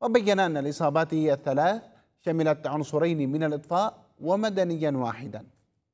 وبين أن الإصابات الثلاث شملت عنصرين من الإطفاء ومدنيا واحدا.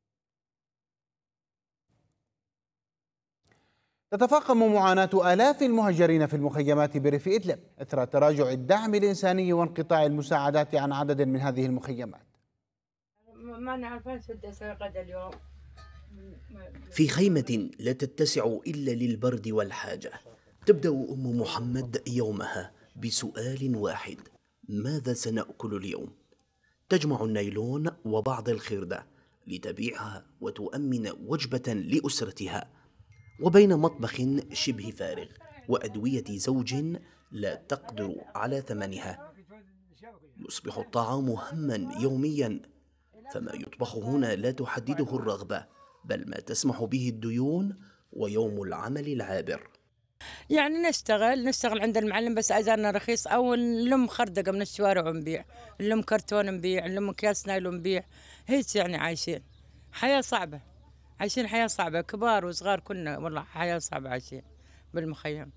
تتفاقم معاناة آلاف المهجرين في المخيمات بريف إدلب إثر تراجع الدعم الإنساني وانقطاع المساعدات عن عدد من هذه المخيمات. ما نعرفش اليوم. في خيمة لا تتسع إلا للبرد والحاجة، تبدأ أم محمد يومها بسؤال واحد: ماذا سنأكل اليوم؟ تجمع النايلون وبعض الخردة لتبيعها وتؤمن وجبة لأسرتها، وبين مطبخ شبه فارغ وأدوية زوج لا تقدر على ثمنها، يصبح الطعام هماً يومياً، فما يطبخ هنا لا تحدده الرغبة بل ما تسمح به الديون ويوم العمل العابر. يعني نشتغل عند المعلم بس أجارنا رخيص، أو نلم خردقة من الشوارع ونبيع، نلم كرتون نبيع، نلم أكياس نايلون نبيع، هيك يعني عايشين حياة صعبة، عايشين حياة صعبة، كبار وصغار كنا والله حياة صعبة عايشين بالمخيم.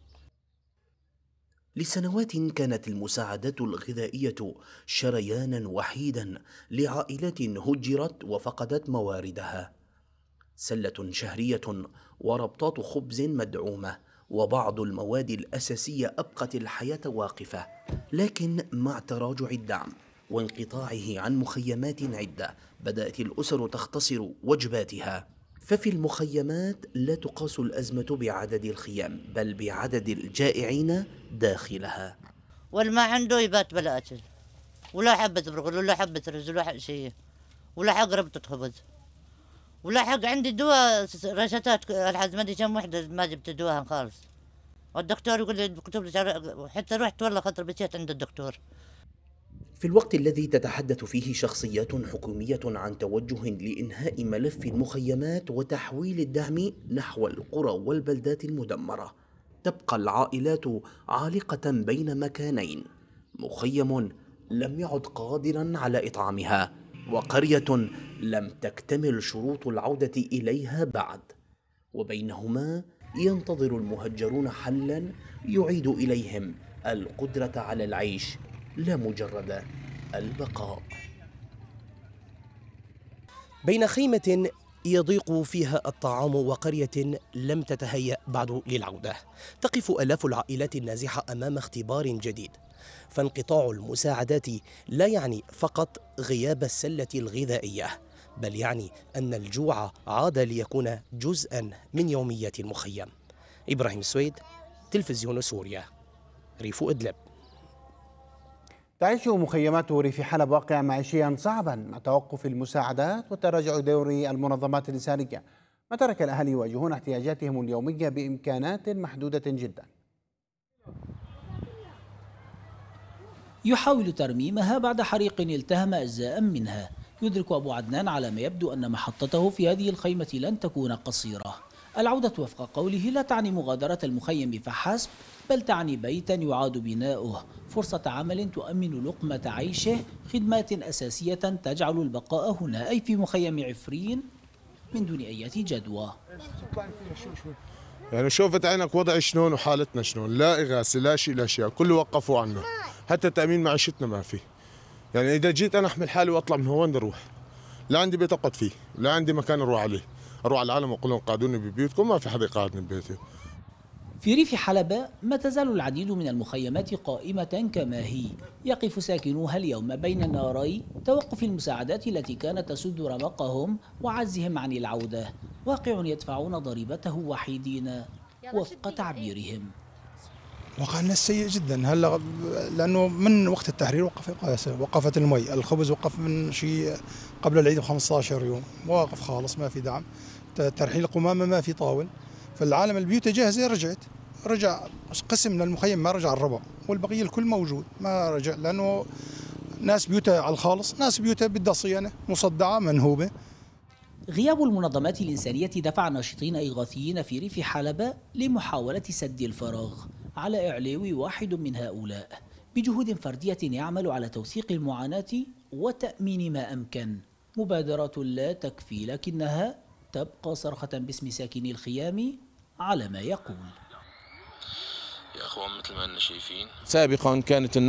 لسنوات كانت المساعدات الغذائية شريانا وحيدا لعائلات هجرت وفقدت مواردها، سلة شهرية وربطات خبز مدعومة وبعض المواد الأساسية أبقت الحياة واقفة. لكن مع تراجع الدعم وانقطاعه عن مخيمات عدة بدأت الأسر تختصر وجباتها، ففي المخيمات لا تقاس الأزمة بعدد الخيام بل بعدد الجائعين داخلها. والما عنده يبات بلا أكل، ولا حبة برغل ولا حبة رز ولا حق شيء، ولا حق ربطة خبز، ولا حق عندي دواء رشتات الحز ما ادري كم وحده ما جبت دواها خالص، والدكتور يقول لي بكتب لي، حتى رحت والله خاطر بكيت عند الدكتور. في الوقت الذي تتحدث فيه شخصيات حكومية عن توجه لإنهاء ملف المخيمات وتحويل الدعم نحو القرى والبلدات المدمرة، تبقى العائلات عالقة بين مكانين: مخيم لم يعد قادرا على إطعامها، وقرية لم تكتمل شروط العودة إليها بعد، وبينهما ينتظر المهجرون حلا يعيد إليهم القدرة على العيش لا مجرد البقاء. بين خيمة يضيق فيها الطعام وقرية لم تتهيأ بعد للعودة، تقف آلاف العائلات النازحة أمام اختبار جديد، فانقطاع المساعدات لا يعني فقط غياب السلة الغذائية، بل يعني أن الجوع عاد ليكون جزءا من يوميات المخيم. إبراهيم السويد، تلفزيون سوريا، ريف إدلب. تعيش مخيمات ريف حلب واقعا معيشيا صعبا مع توقف المساعدات وتراجع دور المنظمات الإنسانية، ما ترك الأهالي يواجهون احتياجاتهم اليومية بإمكانات محدودة جدا. يحاول ترميمها بعد حريق التهم أجزاء منها. يدرك أبو عدنان على ما يبدو أن محطته في هذه الخيمة لن تكون قصيرة. العودة وفق قوله لا تعني مغادرة المخيم فحسب، بل تعني بيتا يعاد بناؤه، فرصة عمل تؤمن لقمة عيشه، خدمات أساسية تجعل البقاء هنا أي في مخيم عفرين من دون أي جدوى. يعني شوفت عينك وضع شلون وحالتنا شلون، لا إغاثة لا شيء لا شيء، كله وقفوا عنه، حتى تأمين معيشتنا ما في. يعني إذا جيت أنا أحمل حالي وأطلع من هون أروح، لا عندي بيت أقعد فيه، لا عندي مكان أروح عليه، أروح على العالم وأقول لهم قعدوني ببيوتكم، ما في حدا يقعدني ببيتي. في ريف حلب ما تزال العديد من المخيمات قائمة كما هي، يقف ساكنوها اليوم بين ناري توقف المساعدات التي كانت تسد رمقهم وعجزهم عن العودة، واقع يدفعون ضريبته وحيدين وفق تعبيرهم. واقع الناس سيء جدا هلا، لانه من وقت التحرير وقفت المي، الخبز وقف من شيء قبل العيد ب 15 يوم، واقف خالص ما في دعم، ترحيل القمامه ما في طاول، فالعالم البيوت جاهزه رجع قسم من المخيم ما رجع الربع، والبقيه الكل موجود ما رجع، لانه ناس بيوتها على الخالص، ناس بيوتها بدها صيانه مصدعه منهوبه. غياب المنظمات الإنسانية دفع ناشطين إغاثيين في ريف حلب لمحاولة سد الفراغ على إعلاو واحد من هؤلاء بجهود فردية يعمل على توثيق المعاناة وتأمين ما أمكن. مبادرات لا تكفي لكنها تبقى صرخة باسم ساكني الخيام على ما يقول. يا أخوان مثل ما أننا شايفين سابقا كانت